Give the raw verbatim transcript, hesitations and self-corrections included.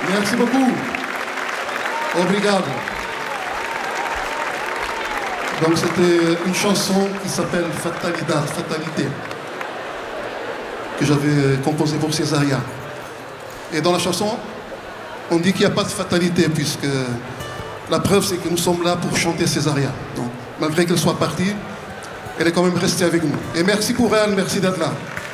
Merci beaucoup. Obrigado. Donc c'était une chanson qui s'appelle Fatalidad, Fatalité, que j'avais composée pour Césaria. Et dans la chanson, on dit qu'il n'y a pas de fatalité, puisque la preuve c'est que nous sommes là pour chanter Césaria. Donc malgré qu'elle soit partie, elle est quand même restée avec nous. Et merci pour elle, merci d'être là.